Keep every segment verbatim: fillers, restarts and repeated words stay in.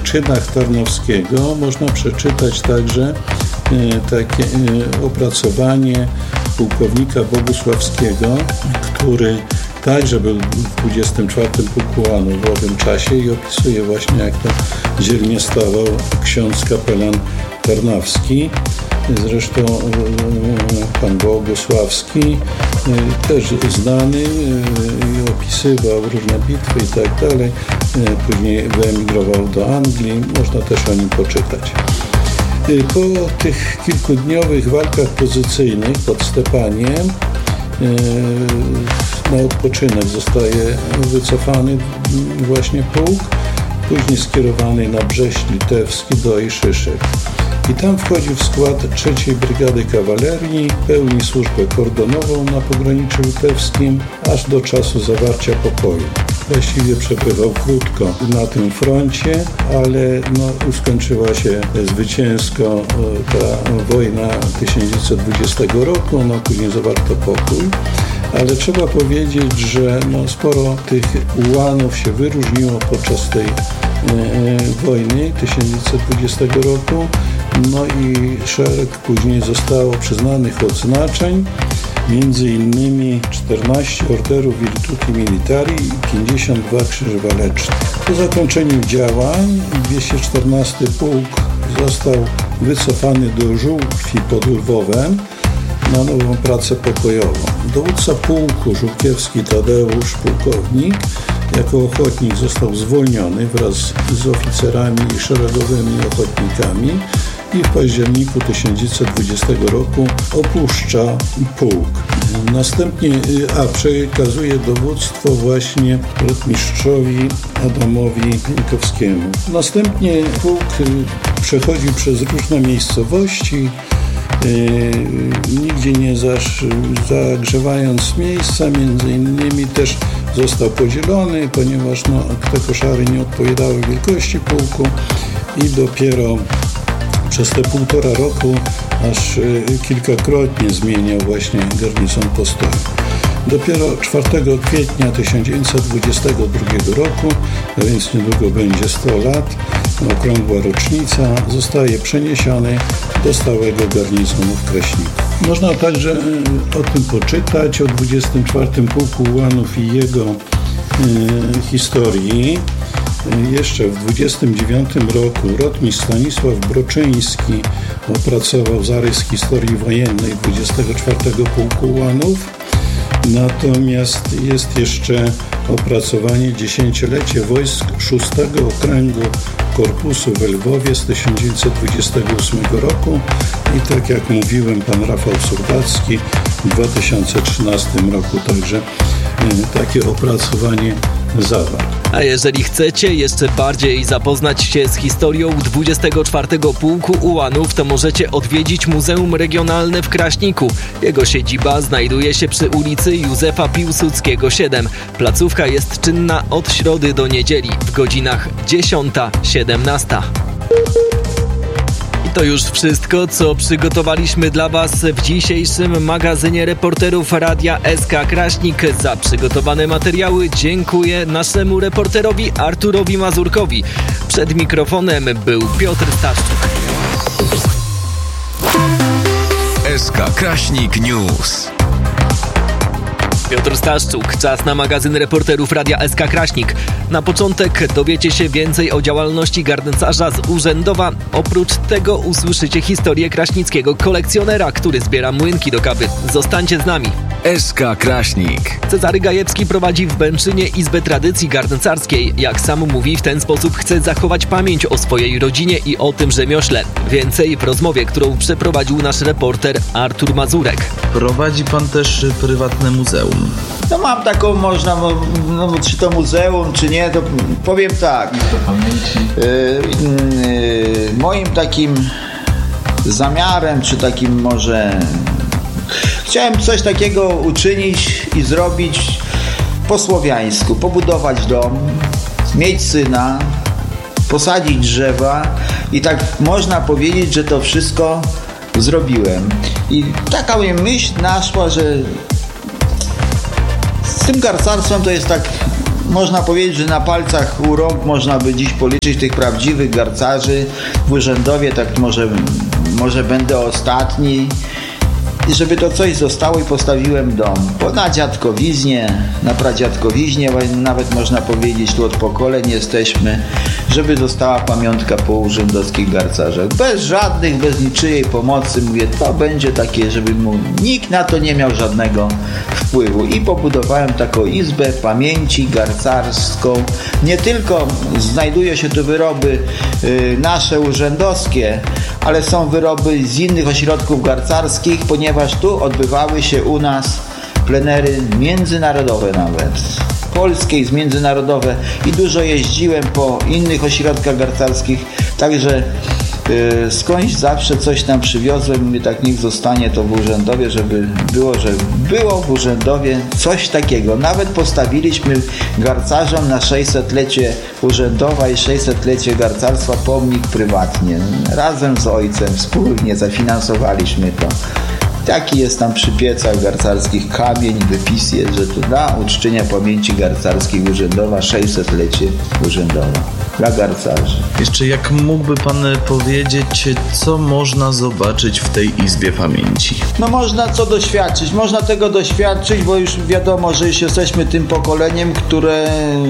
czynach Tarnowskiego można przeczytać także takie opracowanie pułkownika Bogusławskiego, który także był w dwudziestym czwartym Pułku Ułanów w owym czasie i opisuje właśnie, jak to dzielnie stawał ksiądz kapelan Tarnowski. Zresztą pan Bogusławski też znany i opisywał różne bitwy i tak dalej. Później wyemigrował do Anglii. Można też o nim poczytać. Po tych kilkudniowych walkach pozycyjnych pod Stepaniem na odpoczynek zostaje wycofany właśnie pułk, później skierowany na Brześć Litewski do Ojszyszek. I tam wchodzi w skład trzeciej Brygady Kawalerii, pełni służbę kordonową na pograniczu litewskim, aż do czasu zawarcia pokoju. Właściwie przebywał krótko na tym froncie, ale no, skończyła się zwycięsko ta wojna tysiąc dziewięćset dwudziestego roku, no później zawarto pokój. Ale trzeba powiedzieć, że no, sporo tych ułanów się wyróżniło podczas tej e, wojny tysiąc dziewięćset dwudziestego roku. No i szereg później zostało przyznanych odznaczeń, między innymi czternaście orderów Virtuti Militari i pięćdziesiąt dwa krzyże waleczne. Po zakończeniu działań dwieście czternasty Pułk został wycofany do Żółkwi pod Lwowem na nową pracę pokojową. Dowódca pułku Żółkiewski Tadeusz, pułkownik, jako ochotnik został zwolniony wraz z oficerami i szeregowymi ochotnikami i w październiku tysiąc dziewięćset dwudziestego roku opuszcza pułk. Następnie a przekazuje dowództwo właśnie rotmistrzowi Adamowi Pieńkowskiemu. Następnie pułk przechodził przez różne miejscowości, Yy, nigdzie nie zasz, zagrzewając miejsca, między innymi też został podzielony, ponieważ no, te koszary nie odpowiadały wielkości pułku i dopiero przez te półtora roku aż yy, kilkakrotnie zmieniał właśnie garnizon postoju. Dopiero czwartego kwietnia tysiąc dziewięćset dwudziestego drugiego roku, a więc niedługo będzie sto lat, okrągła rocznica, zostaje przeniesiony do stałego garnizonu w Kraśniku. Można także o tym poczytać, o dwudziestym czwartym Pułku Ułanów i jego y, historii. Jeszcze w dwudziestym dziewiątym roku rotmistrz Stanisław Broczyński opracował zarys historii wojennej dwudziestego czwartego Pułku Ułanów. Natomiast jest jeszcze opracowanie dziesięciolecie wojsk szóstego Okręgu Korpusu w Lwowie z tysiąc dziewięćset dwudziestego ósmego roku i tak jak mówiłem, pan Rafał Surdacki w dwa tysiące trzynastym roku także takie opracowanie zawarł. A jeżeli chcecie jeszcze bardziej zapoznać się z historią dwudziestego czwartego Pułku Ułanów, to możecie odwiedzić Muzeum Regionalne w Kraśniku. Jego siedziba znajduje się przy ulicy Józefa Piłsudskiego siedem. Placówka jest czynna od środy do niedzieli w godzinach dziesiąta siedemnasta. To już wszystko, co przygotowaliśmy dla Was w dzisiejszym magazynie reporterów Radia S K Kraśnik. Za przygotowane materiały dziękuję naszemu reporterowi Arturowi Mazurkowi. Przed mikrofonem był Piotr Staszczuk. S K Kraśnik News. Piotr Staszczuk, czas na magazyn reporterów Radia S K Kraśnik. Na początek dowiecie się więcej o działalności garncarza z Urzędowa. Oprócz tego usłyszycie historię kraśnickiego kolekcjonera, który zbiera młynki do kawy. Zostańcie z nami. S K Kraśnik. Cezary Gajewski prowadzi w Bęczynie Izbę Tradycji Garncarskiej. Jak sam mówi, w ten sposób chce zachować pamięć o swojej rodzinie i o tym rzemiośle. Więcej w rozmowie, którą przeprowadził nasz reporter Artur Mazurek. Prowadzi pan też prywatne muzeum. No mam taką, można, no, czy to muzeum, czy nie, to powiem tak. Yy, yy, moim takim zamiarem, czy takim może... Chciałem coś takiego uczynić i zrobić po słowiańsku. Pobudować dom, mieć syna, posadzić drzewa i tak można powiedzieć, że to wszystko zrobiłem. I taka mi myśl naszła, że z tym garcarstwem to jest tak można powiedzieć, że na palcach u rąk można by dziś policzyć tych prawdziwych garcarzy w Urzędowie, tak może, może będę ostatni. I żeby to coś zostało i postawiłem dom. Bo na dziadkowiznie, na pradziadkowiznie nawet można powiedzieć, tu od pokoleń jesteśmy, żeby została pamiątka po urzędowskich garcarzach. Bez żadnych, bez niczyjej pomocy, mówię, to będzie takie, żeby mu nikt na to nie miał żadnego wpływu. I pobudowałem taką izbę pamięci garcarską. Nie tylko znajdują się tu wyroby y, nasze urzędowskie, ale są wyroby z innych ośrodków garcarskich, ponieważ tu odbywały się u nas plenery międzynarodowe nawet. Polskie i międzynarodowe i dużo jeździłem po innych ośrodkach garcarskich, także yy, skądś zawsze coś tam przywiozłem i mówię, tak niech zostanie to w Urzędowie, żeby było, że było w Urzędowie coś takiego. Nawet postawiliśmy garcarzom na sześćsetlecie Urzędowa i sześćsetlecie garcarstwa pomnik prywatnie. Razem z ojcem wspólnie zafinansowaliśmy to. Taki jest tam przy piecach garcarskich kamień, wypis jest, że to dla uczczenia pamięci garcarskiej Urzędowa, sześćsetlecie Urzędowa dla garcarzy. Jeszcze jak mógłby Pan powiedzieć, co można zobaczyć w tej Izbie Pamięci? No można co doświadczyć, można tego doświadczyć, bo już wiadomo, że już jesteśmy tym pokoleniem, które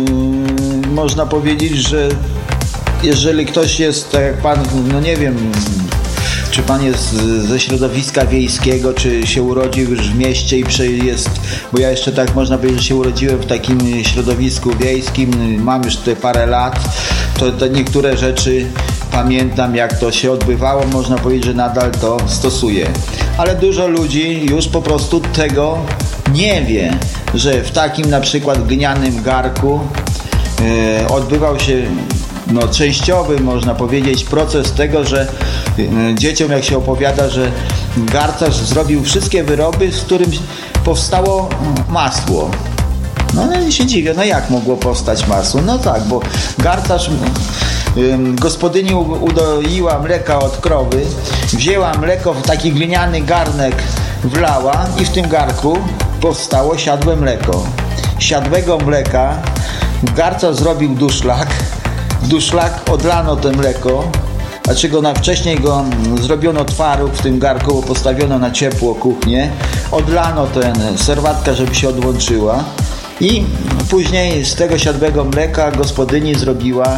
hmm, można powiedzieć, że jeżeli ktoś jest, tak jak Pan, no nie wiem, czy Pan jest ze środowiska wiejskiego, czy się urodził już w mieście i jest, bo ja jeszcze tak można powiedzieć, że się urodziłem w takim środowisku wiejskim, mam już te parę lat, to, to niektóre rzeczy pamiętam, jak to się odbywało, można powiedzieć, że nadal to stosuję. Ale dużo ludzi już po prostu tego nie wie, że w takim na przykład glinianym garku yy, odbywał się no, częściowy, można powiedzieć, proces tego, że dzieciom jak się opowiada, że garcarz zrobił wszystkie wyroby, z którym powstało masło. No i się dziwię, no jak mogło powstać masło? No tak, bo garcarz, ym, gospodyni udoiła mleka od krowy, wzięła mleko w taki gliniany garnek, wlała i w tym garku powstało siadłe mleko. Siadłego mleka garcarz zrobił duszlak, w duszlak odlano to mleko, dlaczego na wcześniej go zrobiono twaróg w tym garku, bo postawiono na ciepło kuchnię, odlano ten serwatka, żeby się odłączyła i później z tego siadłego mleka gospodyni zrobiła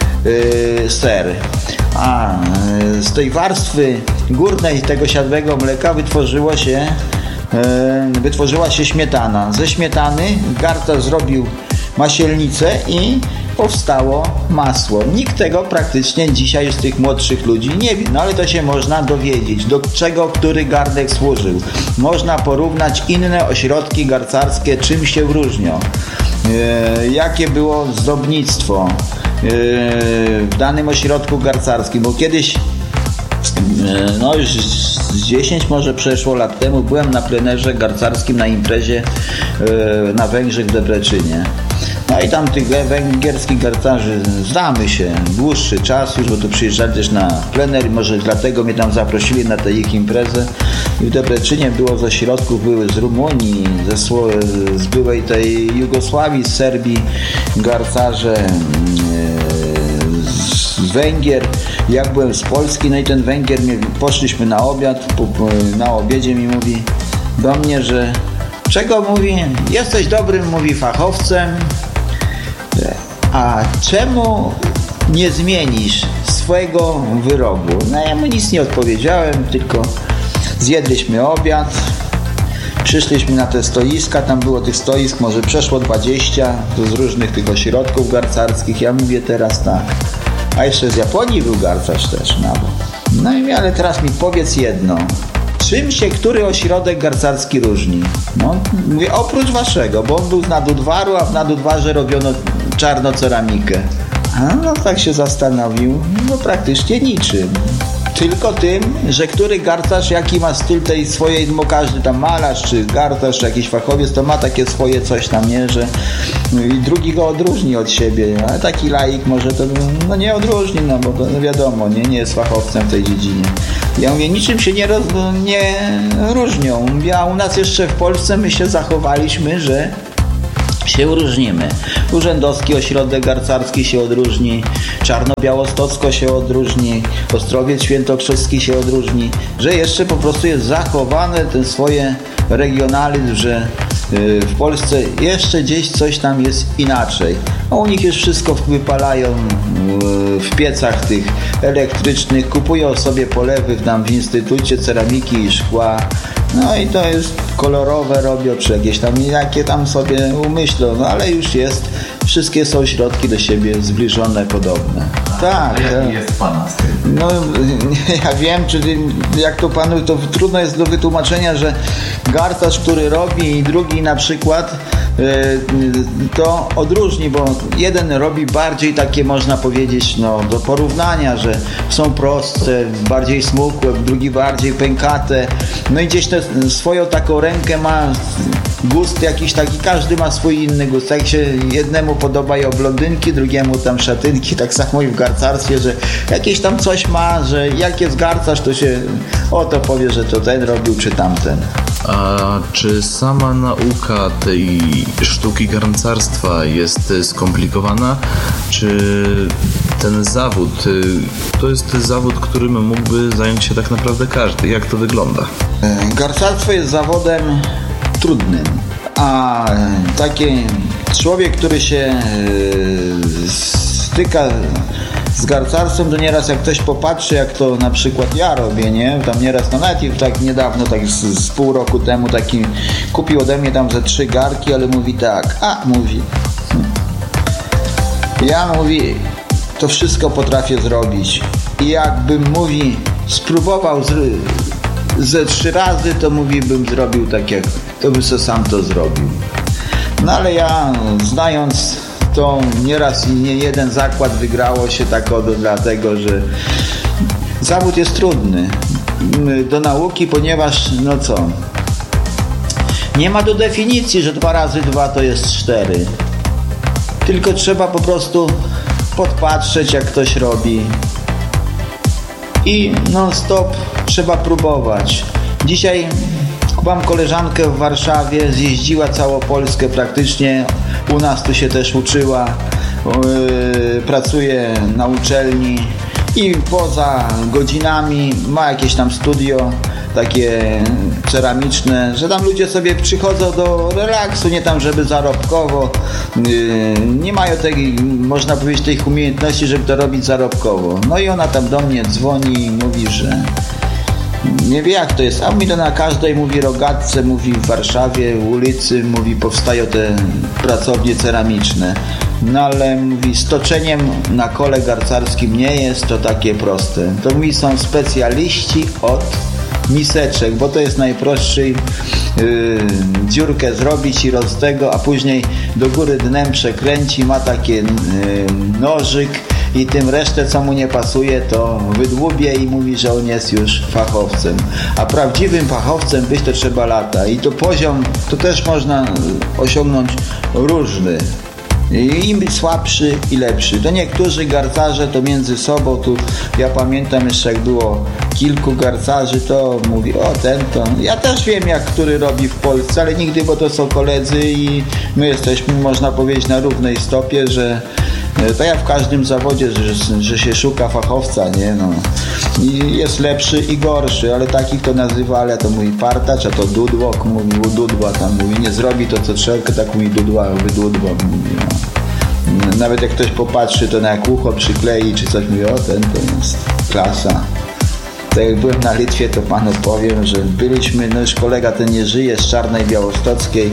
yy, ser. A yy, z tej warstwy górnej tego siadłego mleka wytworzyło się, yy, wytworzyła się śmietana. Ze śmietany garcarz zrobił masielnicę i powstało masło. Nikt tego praktycznie dzisiaj z tych młodszych ludzi nie wie, no ale to się można dowiedzieć, do czego który garnek służył. Można porównać inne ośrodki garcarskie, czym się różnią. Yy, jakie było zdobnictwo yy, w danym ośrodku garcarskim, bo kiedyś yy, no już z dziesięć może przeszło lat temu byłem na plenerze garcarskim na imprezie yy, na Węgrzech w Debreczynie. No i tam tych węgierskich garcarzy znamy się dłuższy czas już, bo tu przyjeżdżali też na plener i może dlatego mnie tam zaprosili na tę ich imprezę. I w Debreczynie było z ośrodków, były z Rumunii, ze, z byłej tej Jugosławii, z Serbii garcarze, z Węgier. Jak byłem z Polski, no i ten Węgier, poszliśmy na obiad, na obiedzie mi mówi do mnie, że czego mówi, jesteś dobrym, mówi, fachowcem, a czemu nie zmienisz swojego wyrobu? No ja mu nic nie odpowiedziałem, tylko zjedliśmy obiad, przyszliśmy na te stoiska, tam było tych stoisk może przeszło dwadzieścia z różnych tych ośrodków garcarskich. Ja mówię teraz tak, a jeszcze z Japonii był garcarz też nawet. No i ale teraz mi powiedz jedno. Czym się który ośrodek garcarski różni? No, mówię, oprócz waszego, bo on był z Nadudwaru, a w Nadudwarze robiono czarnoceramikę. A no tak się zastanowił, no praktycznie niczym. Tylko tym, że który garcarz, jaki ma styl tej swojej, bo każdy tam malarz, czy garcarz, czy jakiś fachowiec, to ma takie swoje coś tam, nie, że i drugi go odróżni od siebie, ale taki laik może to no nie odróżni, no bo to no wiadomo, nie, nie jest fachowcem w tej dziedzinie. Ja mówię, niczym się nie, roz, nie różnią. Mówię, a u nas jeszcze w Polsce my się zachowaliśmy, że się różnimy. Urzędowski Ośrodek Garcarski się odróżni, Czarno-Białostocko się odróżni, Ostrowiec Świętokrzyski się odróżni, że jeszcze po prostu jest zachowane ten swoje regionalizm, że w Polsce jeszcze gdzieś coś tam jest inaczej. A u nich już wszystko wypalają w piecach tych elektrycznych, kupują sobie polewy tam w Instytucie Ceramiki i Szkła. No i to jest kolorowe robią, czy jakieś tam, jakie tam sobie umyślą, no ale już jest, wszystkie są środki do siebie zbliżone, podobne. Tak. Jaki jest Pana styl? No ja wiem, czyli jak to Panu, to trudno jest do wytłumaczenia, że garcarz, który robi i drugi na przykład to odróżni, bo jeden robi bardziej takie, można powiedzieć, no do porównania, że są prostsze, bardziej smukłe, drugi bardziej pękate, no i gdzieś te swoją taką rękę ma, gust jakiś taki, każdy ma swój inny gust, jak się jednemu podobają blondynki, drugiemu tam szatynki, tak samo i w garcarstwie, że jakieś tam coś ma, że jak jest garcarz, to się o to powie, że to ten robił, czy tamten. A czy sama nauka tej sztuki garncarstwa jest skomplikowana? Czy ten zawód to jest zawód, którym mógłby zająć się tak naprawdę każdy? Jak to wygląda? Garcarstwo jest zawodem trudnym, a taki człowiek, który się styka z garcarstwem, to nieraz jak ktoś popatrzy, jak to na przykład ja robię, nie? Tam nieraz, no nawet tak niedawno, tak z, z pół roku temu taki kupił ode mnie tam ze trzy garki, ale mówi tak, a mówi ja mówi, to wszystko potrafię zrobić i jakbym mówi spróbował z, ze trzy razy, to mówi bym zrobił tak jak, to by sobie sam to zrobił. No ale ja znając to nieraz i nie jeden zakład wygrało się tak od, dlatego, że zawód jest trudny do nauki, ponieważ no co, nie ma do definicji, że dwa razy dwa to jest cztery, tylko trzeba po prostu podpatrzeć, jak ktoś robi i non stop trzeba próbować. Dzisiaj mam koleżankę w Warszawie, zjeździła całą Polskę praktycznie, u nas tu się też uczyła, yy, pracuje na uczelni i poza godzinami ma jakieś tam studio takie ceramiczne, że tam ludzie sobie przychodzą do relaksu, nie tam żeby zarobkowo, yy, nie mają tej, można powiedzieć, tych umiejętności, żeby to robić zarobkowo. No i ona tam do mnie dzwoni i mówi, że nie wie jak to jest, a mi to na każdej, mówi, rogatce, mówi w Warszawie, ulicy, mówi, powstają te pracownie ceramiczne. No ale mówi, z toczeniem na kole garcarskim nie jest to takie proste. To mówi, są specjaliści od miseczek, bo to jest najprostszy, yy, dziurkę zrobić i roz tego, a później do góry dnem przekręci, ma taki yy, nożyk i tym resztę, co mu nie pasuje, to wydłubie i mówi, że on jest już fachowcem. A prawdziwym fachowcem być to trzeba lata. I to poziom, to też można osiągnąć różny. I im być słabszy i lepszy. To niektórzy garcarze to między sobą, tu ja pamiętam jeszcze jak było kilku garcarzy, to mówi, o ten to, ja też wiem jak który robi w Polsce, ale nigdy, bo to są koledzy i my jesteśmy, można powiedzieć, na równej stopie, że to jak w każdym zawodzie, że, że się szuka fachowca, nie no. I jest lepszy i gorszy, ale takich to nazywa, ale to mówi partacz, a to dudłok, mówi u dudła, tam mówi, nie zrobi to co trzeba, tak mówi dudła, wydudła, mówi, no. Nawet jak ktoś popatrzy, to na jak ucho przyklei, czy coś, mówi, o ten to jest klasa. Tak jak byłem na Litwie, to panu powiem, że byliśmy, no już kolega ten nie żyje, z Czarnej Białostockiej,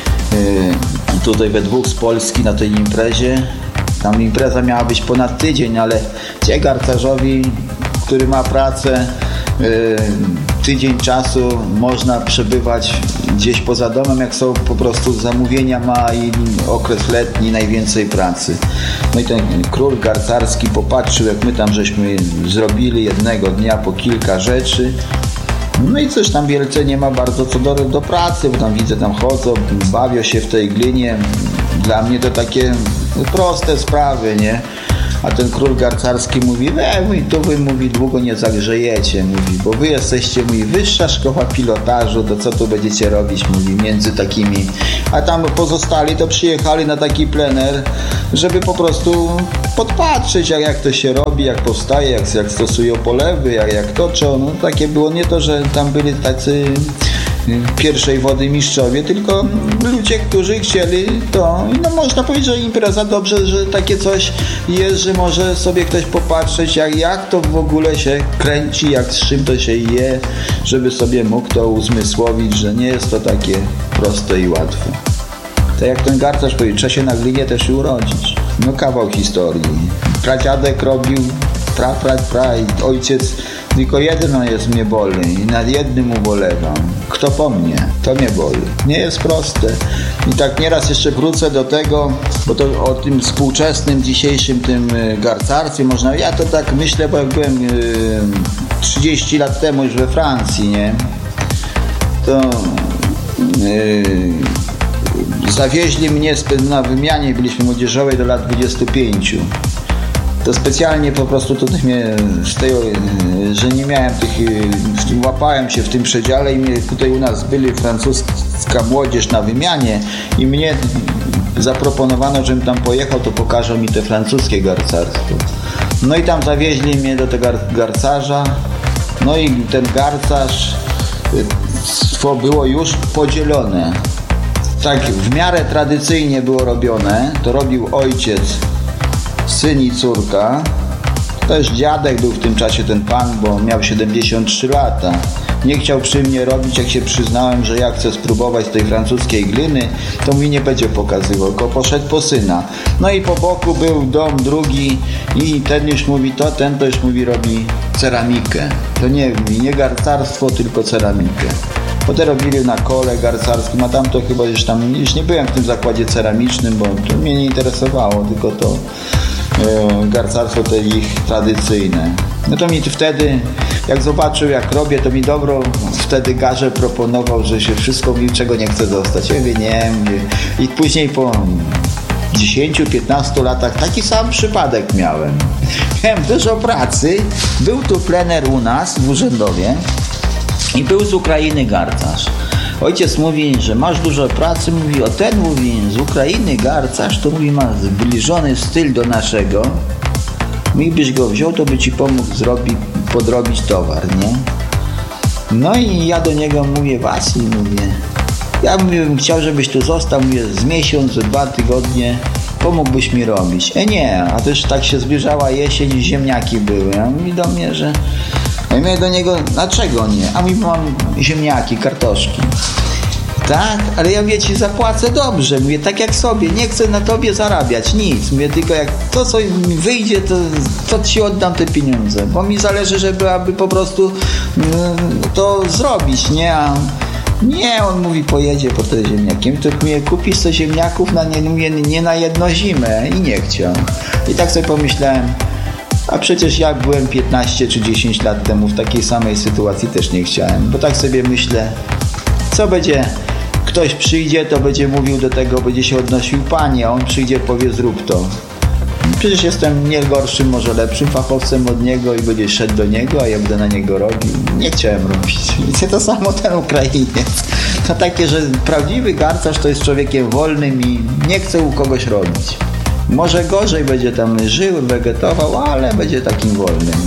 yy, tutaj we dwóch z Polski na tej imprezie. Tam impreza miała być ponad tydzień, ale gdzie garcarzowi, który ma pracę, yy, tydzień czasu można przebywać gdzieś poza domem, jak są po prostu zamówienia, ma i okres letni, najwięcej pracy. No i ten król garcarski popatrzył, jak my tam żeśmy zrobili jednego dnia po kilka rzeczy. No i coś tam wielce nie ma bardzo co do, do pracy, bo tam widzę, tam chodzą, bawią się w tej glinie. Dla mnie to takie proste sprawy, nie? A ten król garcarski mówi, e, mówi, to wy, mówi, długo nie zagrzejecie, mówi, bo wy jesteście, mówi, wyższa szkoła pilotażu, to co tu będziecie robić, mówi, między takimi. A tam pozostali to przyjechali na taki plener, żeby po prostu podpatrzeć, jak, jak to się robi, jak powstaje, jak, jak stosują polewy, jak, jak toczą. No takie było, nie to, że tam byli tacy pierwszej wody mistrzowie, tylko ludzie, którzy chcieli to, no można powiedzieć, że impreza dobrze, że takie coś jest, że może sobie ktoś popatrzeć, jak, jak to w ogóle się kręci, jak z czym to się je, żeby sobie mógł to uzmysłowić, że nie jest to takie proste i łatwe. Tak jak ten garcarz powiedział, trzeba się na glinie też i urodzić. No kawał historii. Pradziadek robił, pra, pra, pra i ojciec, tylko jedno jest mnie boli i nad jednym ubolewam. Kto po mnie? To mnie boli. Nie jest proste. I tak nieraz jeszcze wrócę do tego, bo to o tym współczesnym, dzisiejszym tym garcarstwie można, ja to tak myślę, bo jak byłem trzydzieści lat temu już we Francji, nie? To yy, zawieźli mnie na wymianie, byliśmy młodzieżowej do lat dwudziestu pięciu. To specjalnie po prostu tutaj mnie z tej, że nie miałem tych, łapałem się w tym przedziale i mnie tutaj u nas byli francuska młodzież na wymianie i mnie zaproponowano, żebym tam pojechał, to pokażą mi te francuskie garcarstwo. No i tam zawieźli mnie do tego garcarza, no i ten garcarz było już podzielone. Tak w miarę tradycyjnie było robione, to robił ojciec, syn i córka. Też dziadek był w tym czasie ten pan, bo miał siedemdziesiąt trzy lata. Nie chciał przy mnie robić, jak się przyznałem, że ja chcę spróbować tej francuskiej gliny, to mi nie będzie pokazywał, tylko poszedł po syna. No i po boku był dom drugi i ten już mówi to, ten to już mówi robi ceramikę. To nie, nie garcarstwo, tylko ceramikę. Potem robili na kole garcarskim, a tam to chyba już tam, już nie byłem w tym zakładzie ceramicznym, bo to mnie nie interesowało, tylko to e, garcarstwo te ich tradycyjne. No to mi wtedy, jak zobaczył jak robię, to mi dobro wtedy garze proponował, że się wszystko mi czego nie chce dostać. Ja mówię, nie, mówię. I później po dziesięciu piętnastu latach taki sam przypadek miałem. Miałem dużo pracy, był tu plener u nas w Urzędowie, i był z Ukrainy garcarz. Ojciec mówi, że masz dużo pracy, mówi, o ten mówi, z Ukrainy garcarz, to mówi, ma zbliżony styl do naszego. Mówi, byś go wziął, to by ci pomógł zrobić, podrobić towar, nie? No i ja do niego mówię, Wasyl, mówię, ja bym chciał, żebyś tu został, mówię, z miesiąc, z dwa tygodnie, pomógłbyś mi robić. E nie, a też tak się zbliżała jesień i ziemniaki były. A mówi do mnie, że ja mówię do niego, dlaczego nie? A mówi, mam ziemniaki, kartoszki. Tak, ale ja mówię, ci zapłacę dobrze. Mówię, tak jak sobie, nie chcę na tobie zarabiać, nic. Mówię, tylko jak to, co mi wyjdzie, to, to ci oddam te pieniądze. Bo mi zależy, żeby aby po prostu mm, to zrobić, nie? A nie, on mówi, pojedzie po te ziemniaki. To mówię, kupisz te ziemniaków na, nie, mówię, nie na jedną zimę i nie chciał. I tak sobie pomyślałem, a przecież ja byłem piętnaście czy dziesięć lat temu w takiej samej sytuacji, też nie chciałem, bo tak sobie myślę, co będzie, ktoś przyjdzie, to będzie mówił do tego, będzie się odnosił panie, a on przyjdzie, powie zrób to. Przecież jestem nie gorszym, może lepszym fachowcem od niego i będzie szedł do niego, a ja będę na niego robił. Nie chciałem robić. Wiecie, to samo ten Ukrainiec. To takie, że prawdziwy garcarz to jest człowiekiem wolnym i nie chce u kogoś robić. Może gorzej będzie tam żył, wegetował, ale będzie takim wolnym.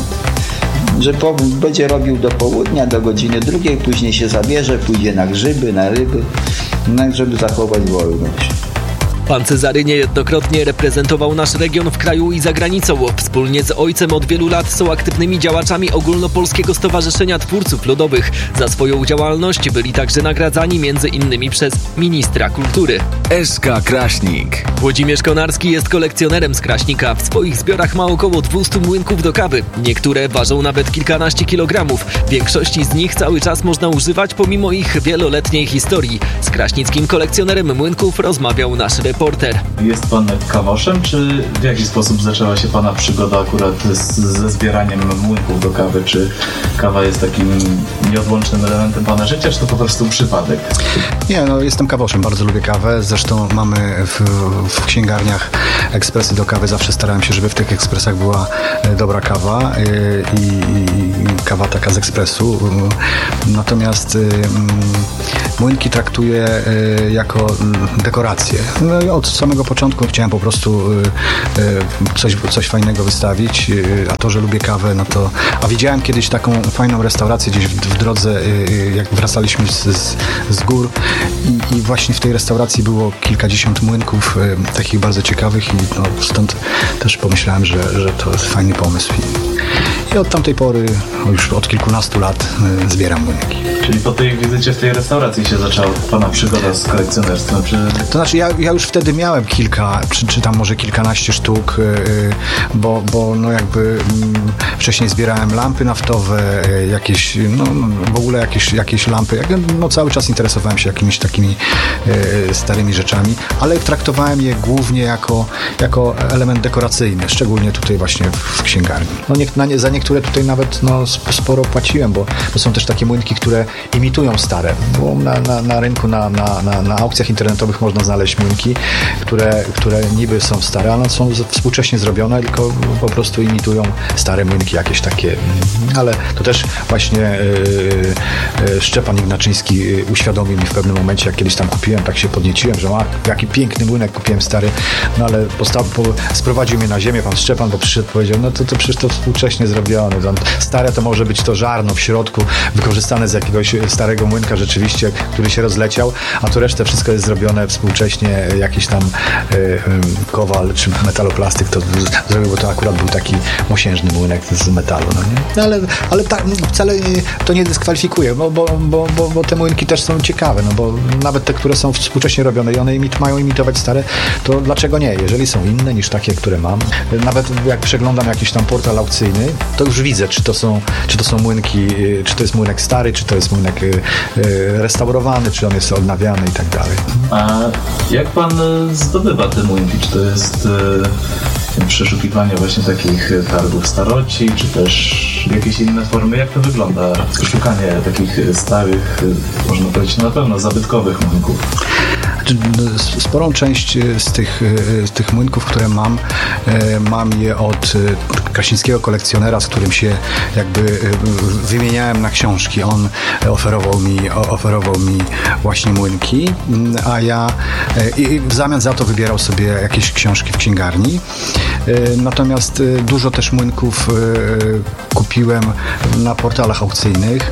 Że po, będzie robił do południa, do godziny drugiej, później się zabierze, pójdzie na grzyby, na ryby, no, żeby zachować wolność. Pan Cezary niejednokrotnie reprezentował nasz region w kraju i za granicą. Wspólnie z ojcem od wielu lat są aktywnymi działaczami Ogólnopolskiego Stowarzyszenia Twórców Ludowych. Za swoją działalność byli także nagradzani między innymi przez ministra kultury. S K Kraśnik. Włodzimierz Konarski jest kolekcjonerem z Kraśnika. W swoich zbiorach ma około dwieście młynków do kawy. Niektóre ważą nawet kilkanaście kilogramów. Większości z nich cały czas można używać pomimo ich wieloletniej historii. Z kraśnickim kolekcjonerem młynków rozmawiał nasz reporter. Jest pan kawoszem, czy w jaki sposób zaczęła się pana przygoda akurat z, ze zbieraniem młynków do kawy? Czy kawa jest takim nieodłącznym elementem pana życia, czy to po prostu przypadek? Nie, no jestem kawoszem, bardzo lubię kawę. Zresztą mamy w, w księgarniach ekspresy do kawy. Zawsze starałem się, żeby w tych ekspresach była dobra kawa i, i, i kawa taka z ekspresu. Natomiast młynki traktuję jako dekorację. No i od samego początku chciałem po prostu coś, coś fajnego wystawić, a to, że lubię kawę, no to... A widziałem kiedyś taką fajną restaurację gdzieś w, w drodze, jak wracaliśmy z, z, z gór i, i właśnie w tej restauracji było kilkadziesiąt młynków takich bardzo ciekawych i no, stąd też pomyślałem, że, że to jest fajny pomysł. I, i od tamtej pory, już od kilkunastu lat zbieram młynki. Czyli po tej wizycie w tej restauracji się zaczęła pana przygoda z kolekcjonerstwem? Czy... To znaczy ja, ja już wtedy miałem kilka, czy, czy tam może kilkanaście sztuk, yy, bo, bo no jakby yy, wcześniej zbierałem lampy naftowe, yy, jakieś, no w ogóle jakieś, jakieś lampy. No cały czas interesowałem się jakimiś takimi yy, starymi rzeczami, ale traktowałem je głównie jako, jako element dekoracyjny, szczególnie tutaj właśnie w księgarni. No nie, na nie, za niektóre tutaj nawet no, sporo płaciłem, bo to są też takie młynki, które imitują stare. Bo na, na, na rynku, na, na, na, na aukcjach internetowych można znaleźć młynki, które, które niby są stare, ale są współcześnie zrobione, tylko po prostu imitują stare młynki jakieś takie. Ale to też właśnie yy, yy, Szczepan Ignaczyński uświadomił mi w pewnym momencie, jak kiedyś tam kupiłem, tak się podnieciłem, że a, jaki piękny młynek kupiłem stary, no ale postaw, po, sprowadził mnie na ziemię pan Szczepan, bo przyszedł, powiedział, no to, to przecież to współcześnie zrobione. Stare to może być to żarno w środku, wykorzystane z jakiegoś starego młynka rzeczywiście, który się rozleciał, a tu resztę wszystko jest zrobione współcześnie, jakiś tam y, y, kowal czy metaloplastyk to zrobił, bo to akurat był taki mosiężny młynek z metalu, no nie? No ale, ale tak, wcale to nie dyskwalifikuje, bo, bo, bo, bo, bo te młynki też są ciekawe, no bo nawet te, które są współcześnie robione i one imit, mają imitować stare, to dlaczego nie? Jeżeli są inne niż takie, które mam. Nawet jak przeglądam jakiś tam portal aukcyjny, to już widzę, czy to są, czy to są młynki, czy to jest młynek stary, czy to jest młynek restaurowany, czy on jest odnawiany i tak dalej. A jak pan zdobywa te młynki? Czy to jest e, przeszukiwanie właśnie takich targów staroci, czy też jakieś inne formy? Jak to wygląda? Szukanie takich starych, można powiedzieć na pewno zabytkowych młynków. Sporą część z tych, z tych młynków, które mam, mam je od kraśnickiego kolekcjonera, z którym się jakby wymieniałem na książki. On oferował mi, oferował mi właśnie młynki, a ja i w zamian za to wybierał sobie jakieś książki w księgarni. Natomiast dużo też młynków kupiłem na portalach aukcyjnych.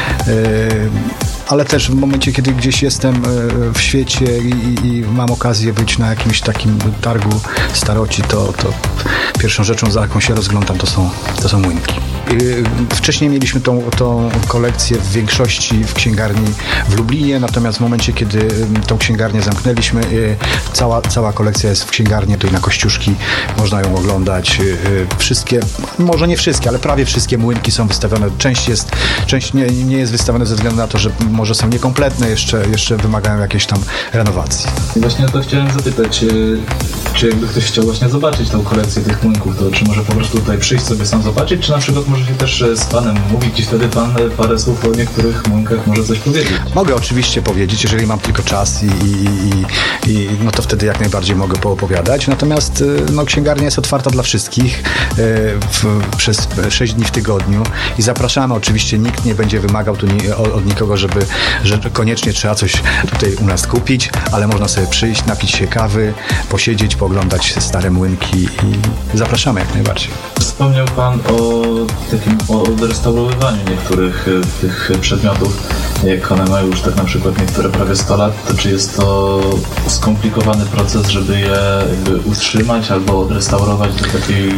Ale też w momencie, kiedy gdzieś jestem w świecie i, i mam okazję być na jakimś takim targu staroci, to, to pierwszą rzeczą, za jaką się rozglądam, to są, to są młynki. Wcześniej mieliśmy tą, tą kolekcję w większości w księgarni w Lublinie, natomiast w momencie, kiedy tą księgarnię zamknęliśmy, cała, cała kolekcja jest w księgarni, tutaj na Kościuszki, można ją oglądać. Wszystkie, może nie wszystkie, ale prawie wszystkie młynki są wystawione. Część jest, część nie, nie jest wystawiona ze względu na to, że może są niekompletne, jeszcze, jeszcze wymagają jakiejś tam renowacji. I właśnie o to chciałem zapytać, czy jakby ktoś chciał właśnie zobaczyć tą kolekcję tych młynków, to czy może po prostu tutaj przyjść sobie sam zobaczyć, czy na przykład może się też z panem mówić i wtedy pan parę słów o niektórych młynkach może coś powiedzieć? Mogę oczywiście powiedzieć, jeżeli mam tylko czas i, i, i, i no to wtedy jak najbardziej mogę poopowiadać. Natomiast no, księgarnia jest otwarta dla wszystkich w, przez sześć dni w tygodniu i zapraszamy. Oczywiście nikt nie będzie wymagał tu ni, od, od nikogo, żeby że koniecznie trzeba coś tutaj u nas kupić, ale można sobie przyjść, napić się kawy, posiedzieć, pooglądać stare młynki i zapraszamy jak najbardziej. Wspomniał pan o takim o odrestaurowywaniu niektórych tych przedmiotów. Jak one mają już tak na przykład niektóre prawie sto lat, to czy jest to skomplikowany proces, żeby je jakby utrzymać albo odrestaurować do takiej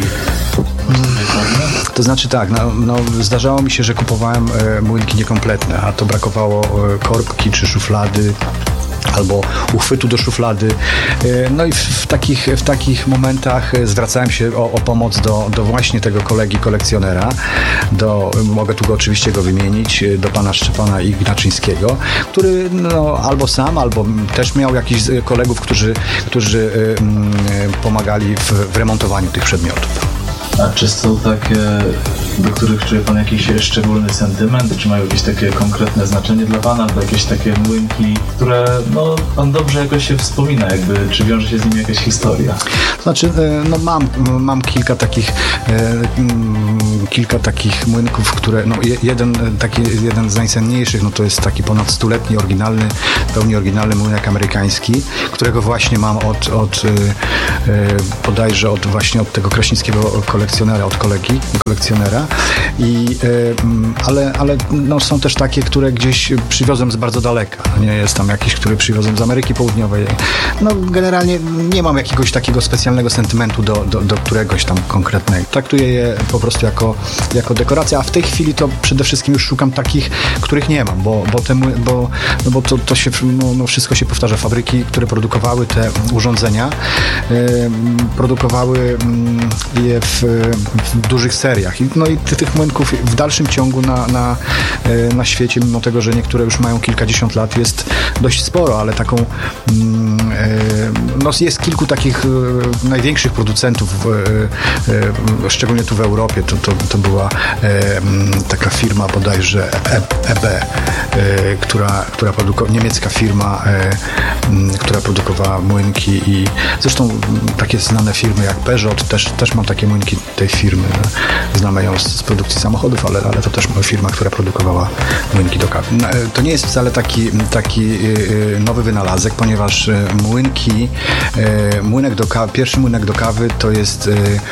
To znaczy tak, no, no, zdarzało mi się, że kupowałem e, młynki niekompletne, a to brakowało e, korbki czy szuflady albo uchwytu do szuflady. No i w, w, takich, w takich momentach zwracałem się o, o pomoc do, do właśnie tego kolegi kolekcjonera. Do, mogę tu go oczywiście go wymienić, do pana Szczepana Ignaczyńskiego, który no, albo sam, albo też miał jakichś kolegów, którzy, którzy y, y, pomagali w, w remontowaniu tych przedmiotów. A czy są takie do których czuje pan jakiś szczególny sentyment? Czy mają jakieś takie konkretne znaczenie dla pana? To jakieś takie młynki, które no, pan dobrze jakoś się wspomina, jakby, czy wiąże się z nimi jakaś historia? Znaczy, no mam, mam kilka takich kilka takich młynków, które, no jeden, taki, jeden z najcenniejszych, no to jest taki ponad stuletni, oryginalny, pełni oryginalny młynek amerykański, którego właśnie mam od, od bodajże od właśnie od tego kraśnickiego kolekcjonera, od kolegi, kolekcjonera. I, ale ale no, są też takie, które gdzieś przywiozłem z bardzo daleka. Nie jest tam jakiś, który przywiozłem z Ameryki Południowej. No generalnie nie mam jakiegoś takiego specjalnego sentymentu do, do, do któregoś tam konkretnego. Traktuję je po prostu jako, jako dekorację, a w tej chwili to przede wszystkim już szukam takich, których nie mam, bo, bo, te, bo, no bo to, to się, no, no wszystko się powtarza. Fabryki, które produkowały te urządzenia, yy, produkowały yy, je w, w dużych seriach. I, no i tych młynków w dalszym ciągu na, na, yy, na świecie, mimo tego, że niektóre już mają kilkadziesiąt lat, jest dość sporo, ale taką yy, no jest kilku takich yy, największych producentów, yy, yy, szczególnie tu w Europie. To, to, to była yy, taka firma bodajże E B, yy, która, która produko- niemiecka firma, yy, która produkowała młynki i zresztą takie znane firmy jak Peugeot, też, też mam takie młynki tej firmy. Znamy ją z, z produkcji samochodów, ale, ale to też firma, która produkowała młynki do kawy. To nie jest wcale taki, taki nowy wynalazek, ponieważ młynki, młynek do kawy, pierwszy młynek do kawy to jest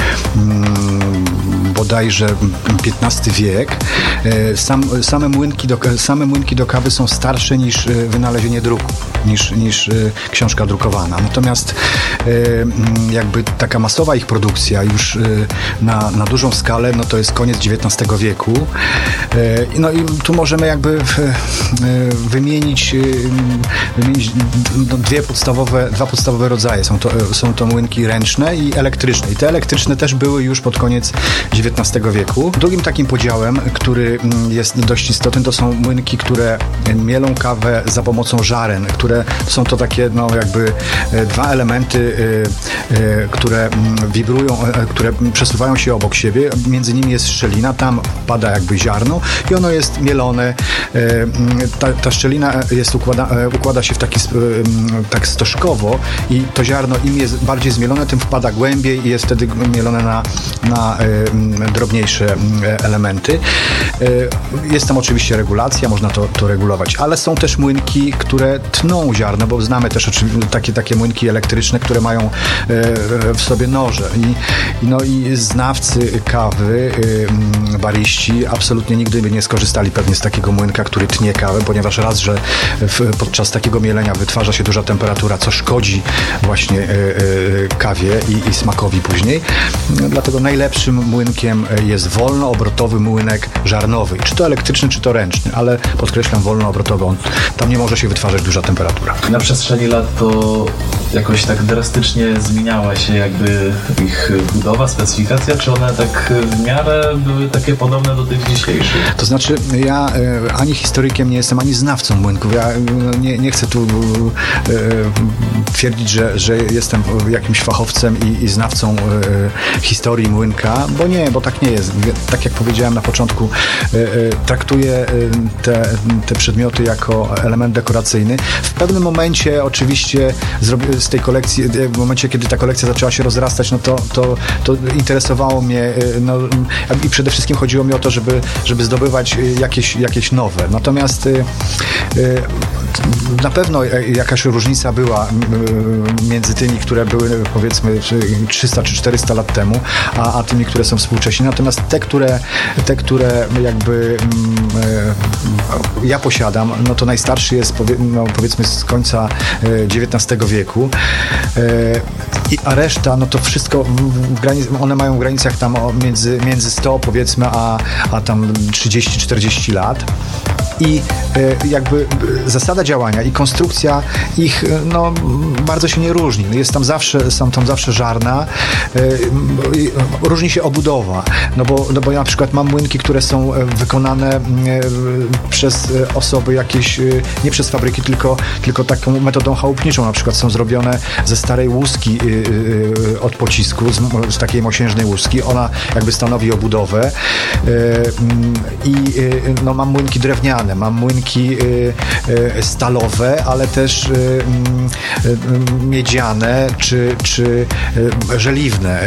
bodajże piętnasty wiek. Sam, same, młynki do, same młynki do kawy są starsze niż wynalezienie druku, niż, niż książka drukowana. Natomiast jakby taka masowa ich produkcja już na, na dużą skalę, no to jest koniec dziewiętnastego wieku. No i tu możemy jakby wymienić, wymienić dwie podstawowe, dwa podstawowe rodzaje. Są to, są to młynki ręczne i elektryczne. I te elektryczne też były już pod koniec dziewiętnastego wieku. Drugim takim podziałem, który jest dość istotny, to są młynki, które mielą kawę za pomocą żaren, które są to takie, no jakby dwa elementy, które wibrują, które przesuwają się obok siebie. Między nimi jest szczelina, tam pada jakby ziarno i ono jest mielone. Ta, ta szczelina jest układa, układa się w taki tak stożkowo i to ziarno im jest bardziej zmielone, tym wpada głębiej i jest wtedy mielone na, na drobniejsze elementy. Jest tam oczywiście regulacja, można to, to regulować, ale są też młynki, które tną ziarno, bo znamy też takie, takie młynki elektryczne, które mają w sobie noże i, no i znawcy kawy, bariści absolutnie nigdy by nie skorzystali pewnie z takiego młynka, który tnie kawę, ponieważ raz, że w, podczas takiego mielenia wytwarza się duża temperatura, co szkodzi właśnie kawie i, i smakowi później. Dlatego najlepszym młynkiem jest wolnoobrotowy młynek żarnowy. Czy to elektryczny, czy to ręczny, ale podkreślam wolnoobrotowy. On, tam nie może się wytwarzać duża temperatura. Na przestrzeni lat to jakoś tak drastycznie zmieniała się jakby ich budowa, specyfikacja, czy one tak w miarę były takie podobne do tych dzisiejszych? To znaczy, ja e, ani historykiem nie jestem, ani znawcą młynków. Ja nie, nie chcę tu e, twierdzić, że, że jestem jakimś fachowcem i, i znawcą e, historii młynka, bo nie, bo tak nie jest. Tak jak powiedziałem na początku, e, e, traktuję te, te przedmioty jako element dekoracyjny. W pewnym momencie oczywiście z tej kolekcji, w momencie, kiedy ta kolekcja zaczęła się rozrastać, no to, to, to interesowało mnie, no, i przede wszystkim chodziło mi o to, żeby, żeby zdobywać jakieś, jakieś nowe. Natomiast na pewno jakaś różnica była między tymi, które były powiedzmy trzysta czy czterysta lat temu, a, a tymi, które są współcześnie. Natomiast te, które, te, które jakby ja posiadam, no to najstarszy jest no, powiedzmy z końca dziewiętnastego wieku, I, a reszta, no to wszystko w granic, one mają w granicach tam między, między sto powiedzmy, a, a tam trzydzieści czterdzieści lat. i jakby zasada działania i konstrukcja ich no, bardzo się nie różni. Jest tam zawsze, są tam zawsze żarna, różni się obudowa, no bo, no bo ja na przykład mam młynki, które są wykonane przez osoby jakieś, nie przez fabryki, tylko, tylko taką metodą chałupniczą, na przykład są zrobione ze starej łuski od pocisku, z, z takiej mosiężnej łuski, ona jakby stanowi obudowę i no, mam młynki drewniane, mam młynki stalowe, ale też miedziane czy, czy żeliwne.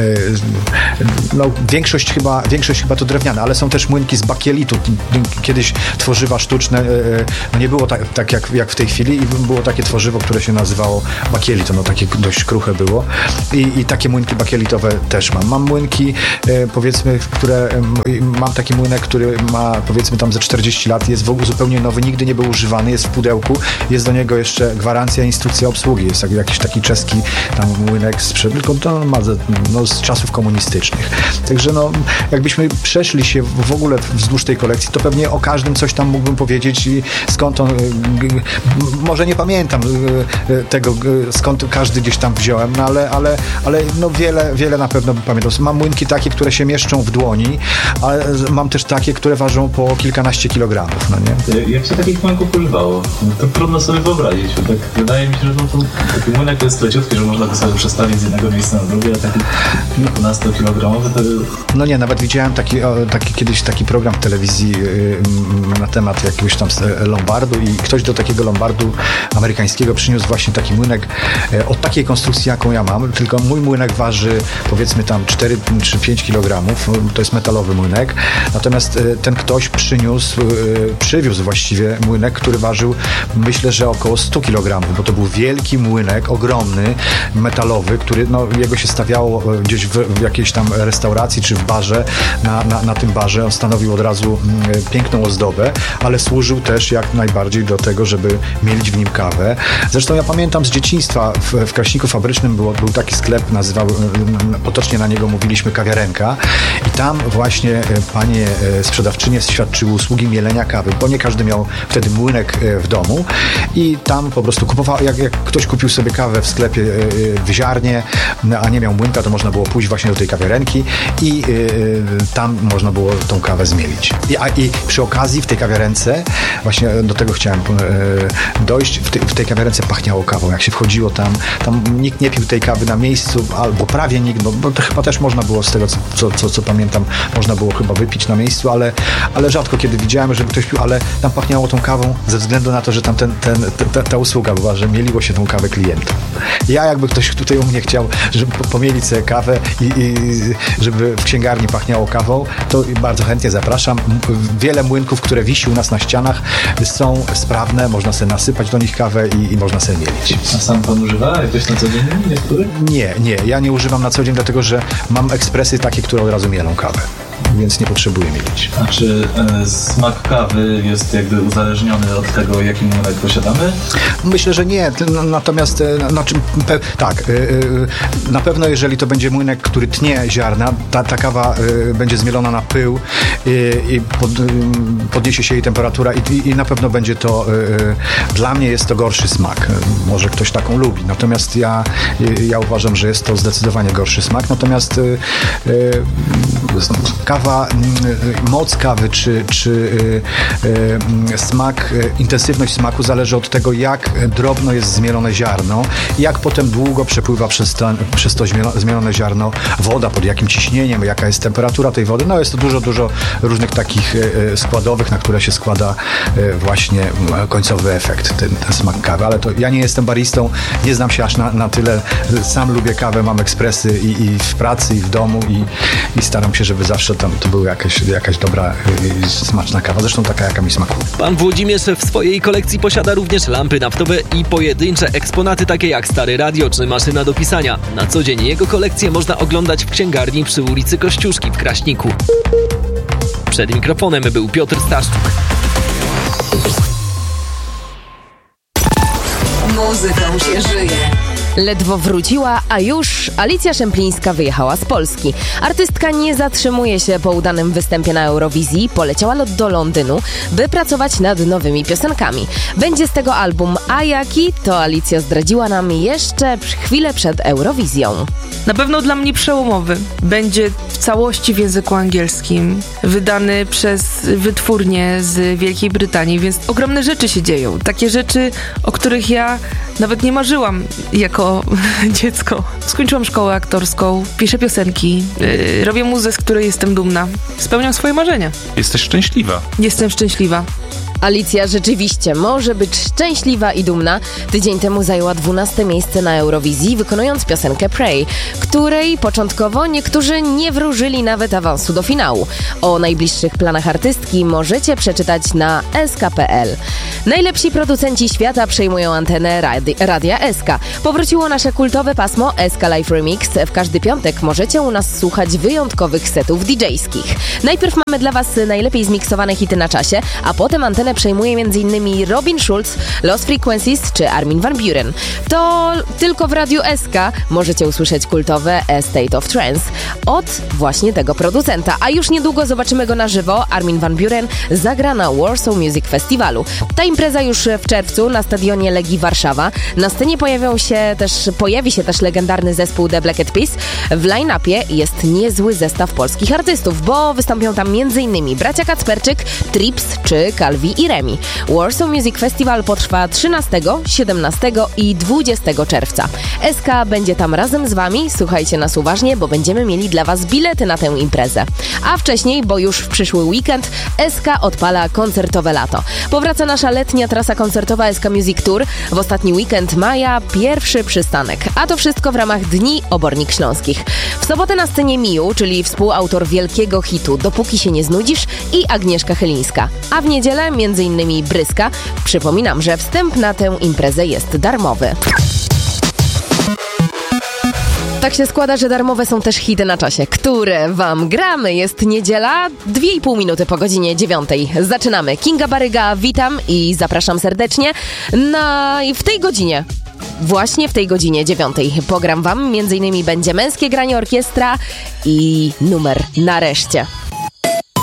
No, większość chyba, większość chyba to drewniane, ale są też młynki z bakielitu. Kiedyś tworzywa sztuczne, no nie było tak, tak jak, jak w tej chwili, i było takie tworzywo, które się nazywało bakielit, no takie dość kruche było. I, i takie młynki bakielitowe też mam. Mam młynki, powiedzmy, które, mam taki młynek, który ma, powiedzmy, tam ze czterdzieści lat, jest zupełnie nowy, nigdy nie był używany, jest w pudełku, jest do niego jeszcze gwarancja, instrukcja obsługi, jest jakiś taki czeski tam młynek sprzed, tylko to ma ze, no, z czasów komunistycznych. Także no, jakbyśmy przeszli się w ogóle wzdłuż tej kolekcji, to pewnie o każdym coś tam mógłbym powiedzieć i skąd on, może nie pamiętam tego, skąd każdy gdzieś tam wziąłem, no ale, ale, ale no wiele, wiele na pewno pamiętam. Mam młynki takie, które się mieszczą w dłoni, ale mam też takie, które ważą po kilkanaście kilogramów, no nie? Jak się takich młynków używało? To trudno sobie wyobrazić, bo tak wydaje mi się, że no to, taki młynek to jest leciutki, że można go sobie przestawić z jednego miejsca na drugie, a taki kilkunastokilogramowy to... No nie, nawet widziałem taki, taki kiedyś taki program w telewizji yy, na temat jakiegoś tam lombardu i ktoś do takiego lombardu amerykańskiego przyniósł właśnie taki młynek yy, od takiej konstrukcji, jaką ja mam, tylko mój młynek waży powiedzmy tam cztery czy pięć kilogramów, to jest metalowy młynek, natomiast yy, ten ktoś przyniósł, yy, przywiózł właściwie młynek, który ważył, myślę, że około sto kilogramów, bo to był wielki młynek, ogromny, metalowy, który, no, jego się stawiało gdzieś w, w jakiejś tam restauracji czy w barze, na, na, na tym barze. On stanowił od razu mm, piękną ozdobę, ale służył też jak najbardziej do tego, żeby mielić w nim kawę. Zresztą ja pamiętam z dzieciństwa, w, w Kraśniku Fabrycznym było, był taki sklep, nazywał, potocznie na niego mówiliśmy kawiarenka i tam właśnie panie sprzedawczynie świadczyły usługi mielenia kawy, bo nie każdy miał wtedy młynek w domu i tam po prostu kupował, jak, jak ktoś kupił sobie kawę w sklepie w ziarnie, a nie miał młynka, to można było pójść właśnie do tej kawiarenki i y, tam można było tą kawę zmielić. I, a, I przy okazji w tej kawiarence, właśnie do tego chciałem y, dojść, w, te, w tej kawiarence pachniało kawą. Jak się wchodziło tam, tam nikt nie pił tej kawy na miejscu, albo prawie nikt, bo, bo to chyba też można było z tego, co, co, co, co pamiętam, można było chyba wypić na miejscu, ale, ale rzadko kiedy widziałem, żeby ktoś pił, ale tam pachniało tą kawą ze względu na to, że tam ten, ten, ta, ta usługa była, że mieliło się tą kawę klientom. Ja jakby ktoś tutaj u mnie chciał, żeby pomielić sobie kawę i, i żeby w księgarni pachniało kawą, to bardzo chętnie zapraszam. Wiele młynków, które wisi u nas na ścianach, są sprawne, można sobie nasypać do nich kawę i, i można sobie mielić. A sam pan używa jakoś na co dzień? Niektórych? Nie, nie, ja nie używam na co dzień, dlatego że mam ekspresy takie, które od razu mielą kawę, więc nie potrzebuję mielić. A czy e, smak kawy jest jakby uzależniony od tego, jaki młynek posiadamy? Myślę, że nie, natomiast znaczy, pe, tak, na pewno jeżeli to będzie młynek, który tnie ziarna, ta, ta kawa będzie zmielona na pył i pod, podniesie się jej temperatura i, i na pewno będzie to, dla mnie jest to gorszy smak. Może ktoś taką lubi, natomiast ja, ja uważam, że jest to zdecydowanie gorszy smak, natomiast kawa, moc kawy czy, czy smak, intensywność smaku zależy od tego, jak drobno jest zmielone ziarno i jak potem długo przepływa przez to, przez to zmielone ziarno woda, pod jakim ciśnieniem, jaka jest temperatura tej wody. No jest to dużo, dużo różnych takich składowych, na które się składa właśnie końcowy efekt, ten, ten smak kawy. Ale to ja nie jestem baristą, nie znam się aż na, na tyle. Sam lubię kawę, mam ekspresy i, i w pracy, i w domu i, i staram się, żeby zawsze tam to była jakaś, jakaś dobra, smaczna kawa. Zresztą taka, jaka mi smakuje. Pan Włodzimierz w swojej kolekcji posiada również lampy naftowe i pojedyncze eksponaty takie jak stare radio czy maszyna do pisania. Na co dzień jego kolekcję można oglądać w księgarni przy ulicy Kościuszki w Kraśniku. Przed mikrofonem był Piotr Staszczuk. Muzyką się żyje. Ledwo wróciła, a już Alicja Szemplińska wyjechała z Polski. Artystka nie zatrzymuje się po udanym występie na Eurowizji, poleciała do Londynu, by pracować nad nowymi piosenkami. Będzie z tego album, a jaki, to Alicja zdradziła nam jeszcze chwilę przed Eurowizją. Na pewno dla mnie przełomowy. Będzie w całości w języku angielskim, wydany przez wytwórnię z Wielkiej Brytanii, więc ogromne rzeczy się dzieją. Takie rzeczy, o których ja nawet nie marzyłam jako dziecko. Skończyłam szkołę aktorską, piszę piosenki, yy, robię muzę, z której jestem dumna. Spełniam swoje marzenia. Jesteś szczęśliwa. Jestem szczęśliwa. Alicja rzeczywiście może być szczęśliwa i dumna. Tydzień temu zajęła dwunaste miejsce na Eurowizji, wykonując piosenkę Pray, której początkowo niektórzy nie wróżyli nawet awansu do finału. O najbliższych planach artystki możecie przeczytać na S K kropka P L. Najlepsi producenci świata przejmują antenę radi- Radia S K. Powróciło nasze kultowe pasmo S K Live Remix. W każdy piątek możecie u nas słuchać wyjątkowych setów didżejskich. Najpierw mamy dla Was najlepiej zmiksowane hity na czasie, a potem antenę przejmuje m.in. Robin Schulz, Lost Frequencies czy Armin van Buuren. To tylko w Radiu S K możecie usłyszeć kultowe A State of Trance od właśnie tego producenta. A już niedługo zobaczymy go na żywo. Armin van Buuren zagra na Warsaw Music Festivalu. Ta impreza już w czerwcu na stadionie Legii Warszawa. Na scenie pojawią się też, pojawi się też legendarny zespół The Black Eyed Peas. W line-upie jest niezły zestaw polskich artystów, bo wystąpią tam m.in. bracia Kacperczyk, Trips czy Calvi i Remi. Warsaw Music Festival potrwa trzynastego, siedemnastego i dwudziestego czerwca. S K będzie tam razem z Wami. Słuchajcie nas uważnie, bo będziemy mieli dla Was bilety na tę imprezę. A wcześniej, bo już w przyszły weekend, S K odpala koncertowe lato. Powraca nasza letnia trasa koncertowa S K Music Tour. W ostatni weekend maja pierwszy przystanek. A to wszystko w ramach Dni Obornik Śląskich. W sobotę na scenie Miu, czyli współautor wielkiego hitu Dopóki się nie znudzisz i Agnieszka Chylińska. A w niedzielę między innymi Bryska. Przypominam, że wstęp na tę imprezę jest darmowy. Tak się składa, że darmowe są też hity na czasie, które Wam gramy. Jest niedziela, dwie i pół minuty po godzinie dziewiątej. Zaczynamy. Kinga Baryga, witam i zapraszam serdecznie na... w tej godzinie. Właśnie w tej godzinie dziewiątej pogram Wam. Między innymi będzie męskie granie orkiestra i numer Nareszcie.